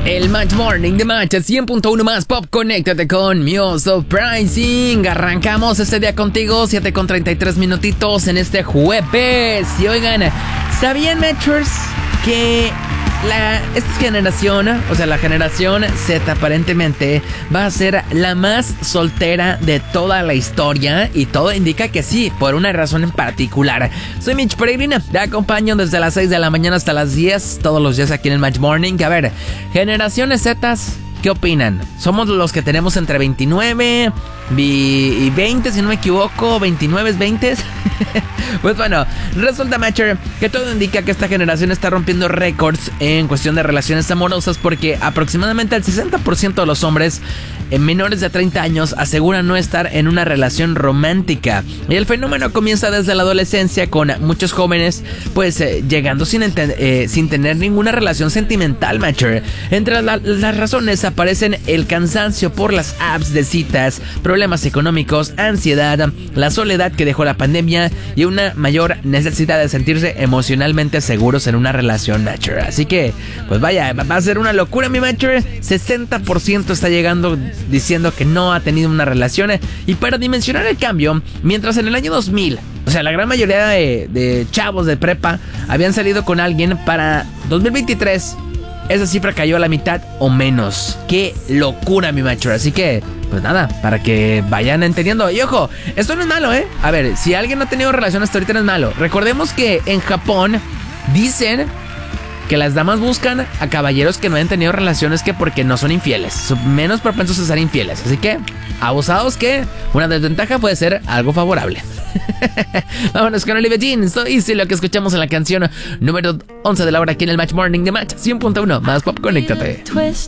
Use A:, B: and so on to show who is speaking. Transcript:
A: El Match Morning de Match 100.1 más Pop. Conéctate con Surprising. Arrancamos este día contigo, 7:33 minutitos en este jueves. Y oigan, ¿sabían, Matchers, que esta generación, o sea, la generación Z, aparentemente va a ser la más soltera de toda la historia? Y todo indica que sí, por una razón en particular. Soy Mitch Peregrina, te acompaño desde las 6 de la mañana hasta las 10, todos los días aquí en el Match Morning. A ver, generaciones Z, ¿qué opinan? Somos los que tenemos entre 29 y 20, si no me equivoco. 29 es 20. Pues bueno, resulta, Matcher, que todo indica que esta generación está rompiendo récords en cuestión de relaciones amorosas, porque aproximadamente el 60% de los hombres menores de 30 años aseguran no estar en una relación romántica. Y el fenómeno comienza desde la adolescencia, con muchos jóvenes pues llegando sin tener ninguna relación sentimental, Matcher. Entre las razones aparecen el cansancio por las apps de citas, problemas económicos, ansiedad, la soledad que dejó la pandemia y una mayor necesidad de sentirse emocionalmente seguros en una relación, Matcher. Así que, pues vaya, va a ser una locura, mi Matcher. 60% está llegando diciendo que no ha tenido una relación. Y para dimensionar el cambio, mientras en el año 2000, o sea, la gran mayoría de chavos de prepa habían salido con alguien, para 2023 esa cifra cayó a la mitad o menos. ¡Qué locura, mi Matcher! Así que, pues nada, para que vayan entendiendo. Y ojo, esto no es malo, ¿eh? A ver, si alguien no ha tenido relación hasta ahorita no es malo. Recordemos que en Japón dicen que las damas buscan a caballeros que no hayan tenido relaciones, que porque no son infieles, son menos propensos a ser infieles. Así que, abusados, que una desventaja puede ser algo favorable. Vámonos con Olivia Jean, So Easy, lo que escuchamos en la canción número 11 de la hora aquí en el Match Morning de Match 100.1 más Pop. Conéctate.